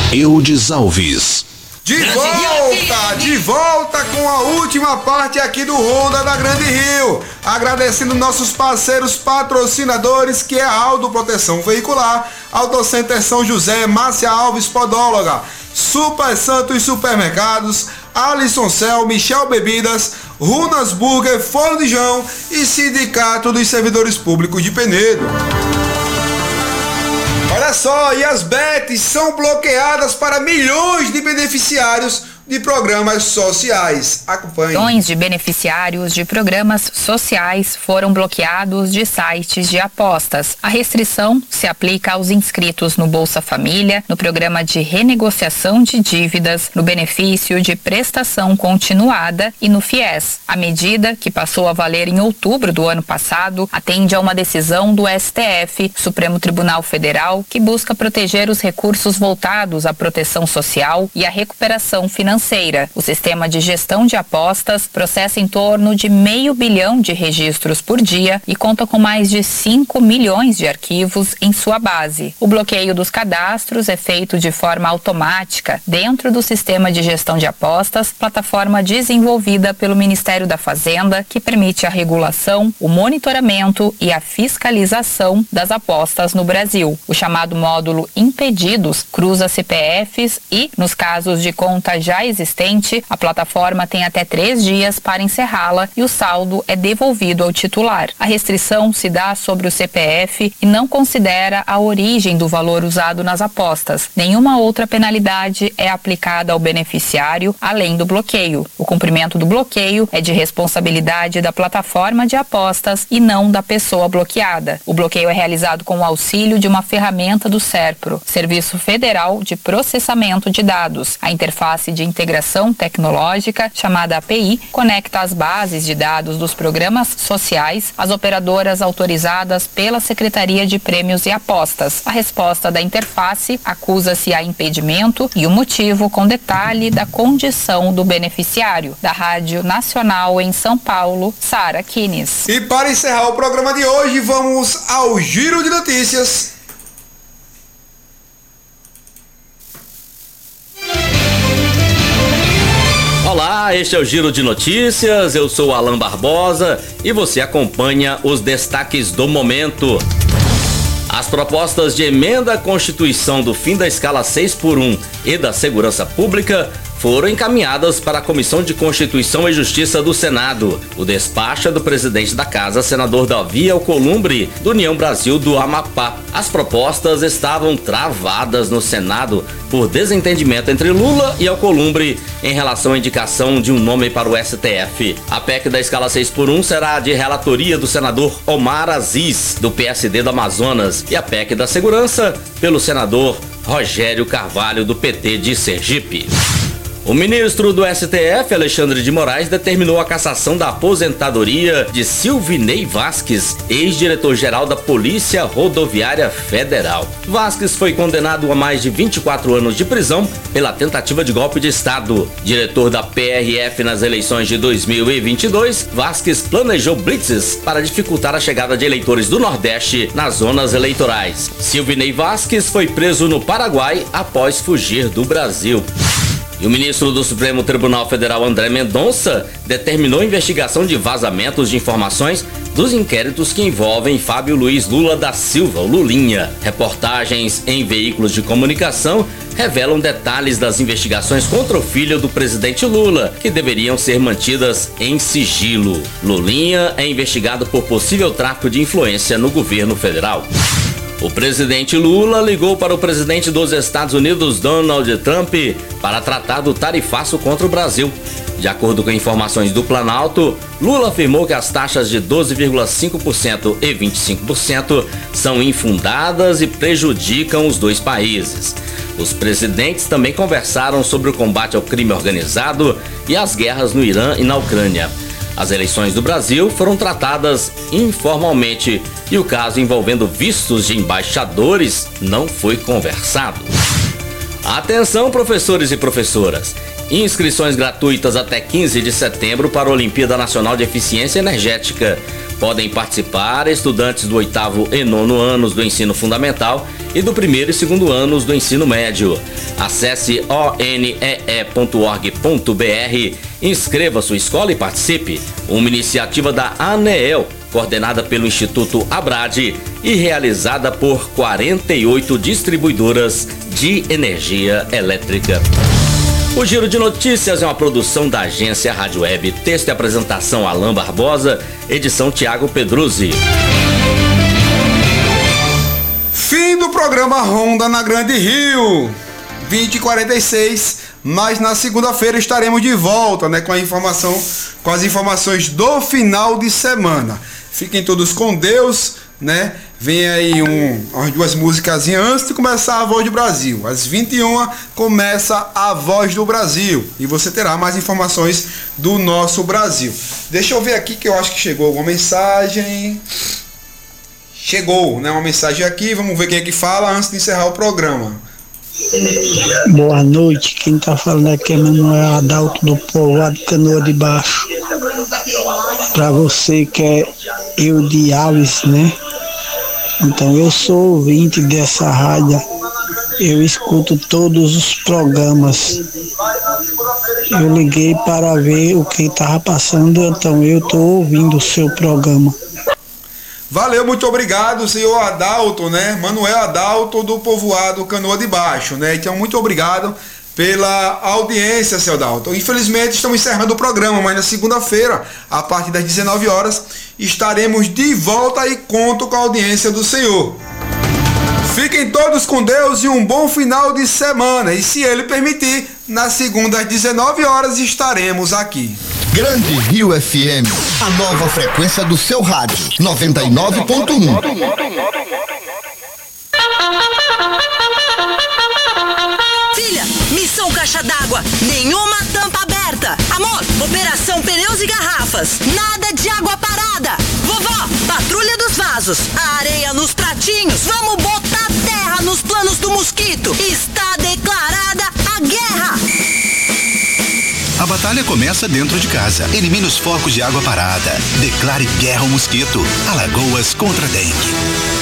Eudes Alves. De volta com a última parte aqui do Ronda da Grande Rio. Agradecendo nossos parceiros patrocinadores, que é a Aldo Proteção Veicular, Autocenter São José, Márcia Alves Podóloga, Super Santos Supermercados, Alisson Cel, Michel Bebidas, Runas Burger, Forno de João e Sindicato dos Servidores Públicos de Penedo. Olha só, e as bets são bloqueadas para milhões de beneficiários de programas sociais. Acompanhe. Milhões de beneficiários de programas sociais foram bloqueados de sites de apostas. A restrição se aplica aos inscritos no Bolsa Família, no programa de renegociação de dívidas, no benefício de prestação continuada e no FIES. A medida, que passou a valer em outubro do ano passado, atende a uma decisão do STF, Supremo Tribunal Federal, que busca proteger os recursos voltados à proteção social e à recuperação financeira. O sistema de gestão de apostas processa em torno de 500 milhão de registros por dia e conta com mais de 5 milhões de arquivos em sua base. O bloqueio dos cadastros é feito de forma automática dentro do sistema de gestão de apostas, plataforma desenvolvida pelo Ministério da Fazenda, que permite a regulação, o monitoramento e a fiscalização das apostas no Brasil. O chamado módulo Impedidos cruza CPFs e, nos casos de conta já existente, a plataforma tem até 3 dias para encerrá-la e o saldo é devolvido ao titular. A restrição se dá sobre o CPF e não considera a origem do valor usado nas apostas. Nenhuma outra penalidade é aplicada ao beneficiário, além do bloqueio. O cumprimento do bloqueio é de responsabilidade da plataforma de apostas e não da pessoa bloqueada. O bloqueio é realizado com o auxílio de uma ferramenta do SERPRO, Serviço Federal de Processamento de Dados. A interface de integração tecnológica, chamada API, conecta as bases de dados dos programas sociais às operadoras autorizadas pela Secretaria de Prêmios e Apostas. A resposta da interface acusa-se a impedimento e o motivo com detalhe da condição do beneficiário. Da Rádio Nacional em São Paulo, Sara Kines. E para encerrar o programa de hoje, vamos ao Giro de Notícias. Olá, este é o Giro de Notícias, eu sou Alan Barbosa e você acompanha os destaques do momento. As propostas de emenda à Constituição do fim da escala 6x1 e da segurança pública foram encaminhadas para a Comissão de Constituição e Justiça do Senado. O despacho é do presidente da Casa, senador Davi Alcolumbre, do União Brasil do Amapá. As propostas estavam travadas no Senado por desentendimento entre Lula e Alcolumbre em relação à indicação de um nome para o STF. A PEC da escala 6x1 será de relatoria do senador Omar Aziz, do PSD do Amazonas, e a PEC da segurança pelo senador Rogério Carvalho, do PT de Sergipe. O ministro do STF, Alexandre de Moraes, determinou a cassação da aposentadoria de Silvinei Vasques, ex-diretor-geral da Polícia Rodoviária Federal. Vasques foi condenado a mais de 24 anos de prisão pela tentativa de golpe de Estado. Diretor da PRF nas eleições de 2022, Vasques planejou blitzes para dificultar a chegada de eleitores do Nordeste nas zonas eleitorais. Silvinei Vasques foi preso no Paraguai após fugir do Brasil. E o ministro do Supremo Tribunal Federal, André Mendonça, determinou a investigação de vazamentos de informações dos inquéritos que envolvem Fábio Luiz Lula da Silva, o Lulinha. Reportagens em veículos de comunicação revelam detalhes das investigações contra o filho do presidente Lula, que deveriam ser mantidas em sigilo. Lulinha é investigado por possível tráfico de influência no governo federal. O presidente Lula ligou para o presidente dos Estados Unidos, Donald Trump, para tratar do tarifaço contra o Brasil. De acordo com informações do Planalto, Lula afirmou que as taxas de 12,5% e 25% são infundadas e prejudicam os dois países. Os presidentes também conversaram sobre o combate ao crime organizado e as guerras no Irã e na Ucrânia. As eleições do Brasil foram tratadas informalmente e o caso envolvendo vistos de embaixadores não foi conversado. Atenção, professores e professoras! Inscrições gratuitas até 15 de setembro para a Olimpíada Nacional de Eficiência Energética. Podem participar estudantes do 8º e 9º anos do ensino fundamental e do primeiro e segundo anos do ensino médio. Acesse onee.org.br, inscreva sua escola e participe. Uma iniciativa da ANEEL, coordenada pelo Instituto Abrade e realizada por 48 distribuidoras de energia elétrica. O Giro de Notícias é uma produção da agência Rádio Web. Texto e apresentação Alain Barbosa, edição Tiago Pedruzzi. Fim do programa Ronda na Grande Rio, 20h46, mas na segunda-feira estaremos de volta, né, com as informações do final de semana. Fiquem todos com Deus, né? Vem aí umas duas músicas antes de começar a Voz do Brasil. Às 21h começa a Voz do Brasil e você terá mais informações do nosso Brasil. Deixa eu ver aqui que eu acho que chegou alguma mensagem. Chegou, né? Uma mensagem aqui, vamos ver quem é que fala antes de encerrar o programa. Boa noite, quem tá falando aqui é Manuel Adalto do povoado Canoa de Baixo. Pra você que é eu de Alves, né? Então eu sou ouvinte dessa rádio, eu escuto todos os programas. Eu liguei para ver o que estava passando, então eu estou ouvindo o seu programa. Valeu, muito obrigado, senhor Adalto, né? Manuel Adalto do povoado Canoa de Baixo, né? Então muito obrigado pela audiência, seu Adalto. Infelizmente estamos encerrando o programa, mas na segunda-feira, a partir das 19h, estaremos de volta e conto com a audiência do senhor. Fiquem todos com Deus e um bom final de semana. E se ele permitir, na segunda às 19h estaremos aqui. Grande Rio FM, a nova frequência do seu rádio, 99.1. Filha, missão caixa d'água, nenhuma tampa aberta. Amor, operação pneus e garrafas, nada de água parada. Vovó, patrulha dos vasos, a areia nos pratinhos, vamos botar terra nos planos do mosquito. Está declarada a guerra. A batalha começa dentro de casa. Elimine os focos de água parada. Declare guerra ao mosquito. Alagoas contra a dengue.